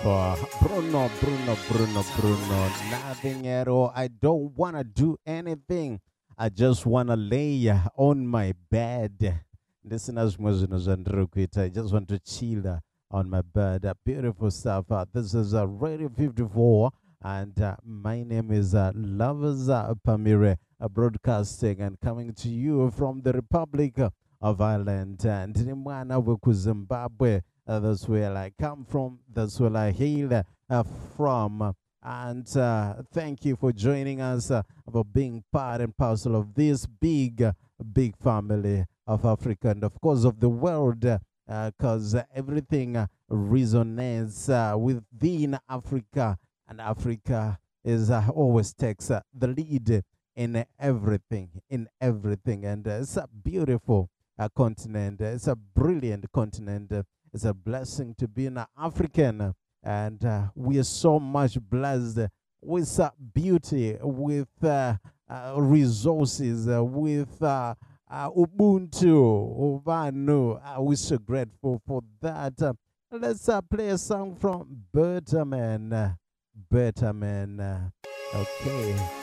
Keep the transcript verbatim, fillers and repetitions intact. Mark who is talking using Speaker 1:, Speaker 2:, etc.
Speaker 1: for Bruno, Bruno, Bruno, Bruno. Nothing at all. I don't want to do anything. I just want to lay on my bed. Listeners, I just want to chill uh, on my bed. Uh, beautiful stuff. Uh, this is uh, Radio fifty-four, and uh, my name is uh, Lovers uh, Pamire, uh, broadcasting and coming to you from the Republic of Ireland. And Nimwana Wuku, Zimbabwe. Uh, that's where I come from. That's where I hail uh, from. And uh, thank you for joining us, uh, for being part and parcel of this big, uh, big family of Africa and, of course, of the world, because uh, uh, everything uh, resonates uh, within Africa, and Africa is uh, always takes uh, the lead in everything, in everything. And uh, it's a beautiful uh, continent. It's a brilliant continent. Uh, it's a blessing to be an African. And uh, we are so much blessed with uh, beauty, with uh, uh, resources, uh, with uh, uh, Ubuntu, Ubanu. Uh, we're so grateful for that. Uh, let's uh, play a song from Bertaman. Uh, Bertaman. Uh, okay.